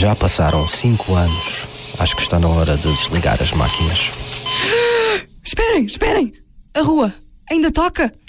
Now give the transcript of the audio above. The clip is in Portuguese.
Já passaram 5 anos. Acho que está na hora de desligar as máquinas. Esperem! A rua ainda toca?